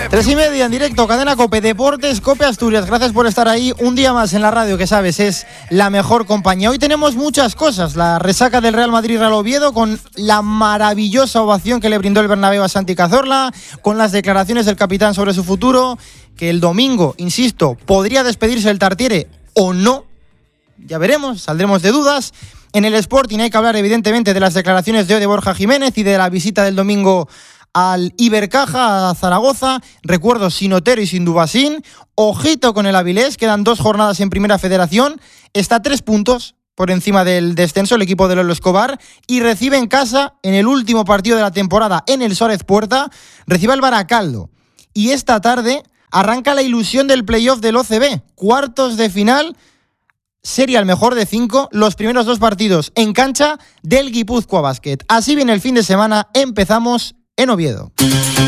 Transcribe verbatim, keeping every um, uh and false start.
Tres y media en directo, Cadena COPE, Deportes, COPE Asturias. Gracias por estar ahí un día más en la radio, que sabes, es la mejor compañía. Hoy tenemos muchas cosas. La resaca del Real Madrid-Real Oviedo, con la maravillosa ovación que le brindó el Bernabéu a Santi Cazorla, con las declaraciones del capitán sobre su futuro, que el domingo, insisto, podría despedirse el Tartiere o no. Ya veremos, saldremos de dudas. En el Sporting hay que hablar evidentemente de las declaraciones de hoy de Borja Jiménez y de la visita del domingo al Ibercaja, a Zaragoza. Recuerdo, sin Otero y sin Dubasín. Ojito con el Avilés, quedan dos jornadas en Primera Federación. Está a tres puntos por encima del descenso el equipo de Lolo Escobar y recibe en casa, en el último partido de la temporada en el Suárez Puerta, recibe al Baracaldo. Y esta tarde arranca la ilusión del playoff del O C B. Cuartos de final, serie al mejor de cinco, los primeros dos partidos en cancha del Guipúzcoa Basket. Así viene el fin de semana, empezamos en Oviedo.